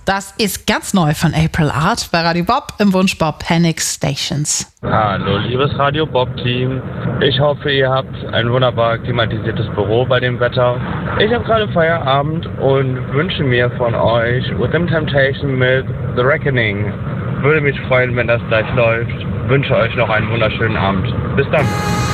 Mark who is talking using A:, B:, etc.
A: Das ist ganz neu von April Art bei Radio Bob im Wunschbob Panic Stations.
B: Hallo, liebes Radio Bob-Team. Ich hoffe, ihr habt ein wunderbar klimatisiertes Büro bei dem Wetter. Ich habe gerade Feierabend und wünsche mir von euch Within Temptation mit The Reckoning. Würde mich freuen, wenn das gleich läuft. Wünsche euch noch einen wunderschönen Abend. Bis dann.